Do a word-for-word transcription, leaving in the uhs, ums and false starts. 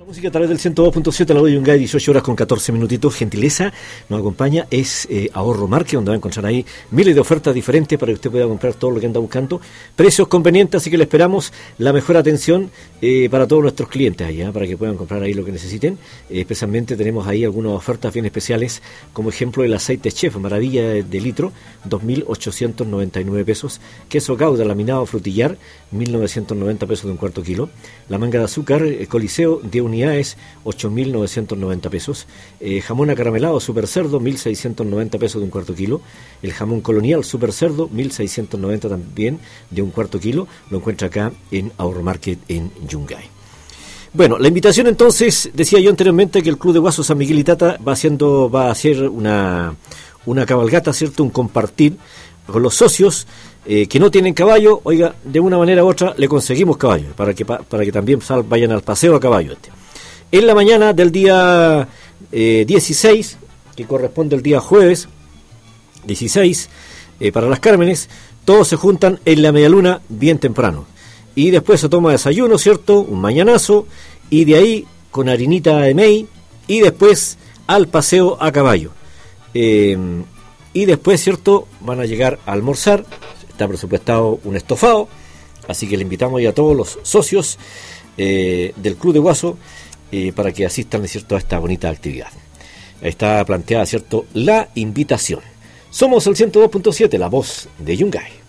Música a través del ciento dos punto siete, la voz de Yungay, dieciocho horas con catorce minutitos. Gentileza nos acompaña, es eh, Ahorro Market, donde va a encontrar ahí miles de ofertas diferentes para que usted pueda comprar todo lo que anda buscando. Precios convenientes, así que le esperamos la mejor atención eh, para todos nuestros clientes allá, para que puedan comprar ahí lo que necesiten. Eh, especialmente tenemos ahí algunas ofertas bien especiales, como ejemplo el aceite Chef, maravilla de, de litro, dos mil ochocientos noventa y nueve pesos. Queso Gouda laminado frutillar, mil novecientos noventa pesos de un cuarto kilo. La manga de azúcar eh, Coliseo de unidades, ocho mil novecientos noventa pesos. Eh, jamón acaramelado Super Cerdo, mil seiscientos noventa pesos de un cuarto kilo. El jamón colonial Super Cerdo, mil seiscientos noventa también de un cuarto kilo. Lo encuentra acá en Ahorro Market en Yungay. Bueno, la invitación entonces, decía yo anteriormente que el Club de Guaso San Miguel y Tata va haciendo, va a hacer una, una cabalgata, ¿cierto? Un compartir con los socios eh, que no tienen caballo. Oiga, de una manera u otra le conseguimos caballo para que para que también sal, vayan al paseo a caballo este. En la mañana del día eh, dieciséis, que corresponde al día jueves dieciséis, eh, para las Cármenes, todos se juntan en la medialuna bien temprano. Y después se toma desayuno, ¿cierto? Un mañanazo, y de ahí con harinita de maíz, y después al paseo a caballo. Eh, y después, ¿cierto? Van a llegar a almorzar, está presupuestado un estofado, así que le invitamos ya a todos los socios eh, del Club de Guaso, Eh, para que asistan, ¿cierto?, a esta bonita actividad. Está planteada, ¿cierto?, la invitación. Somos el ciento dos punto siete, la voz de Yungay.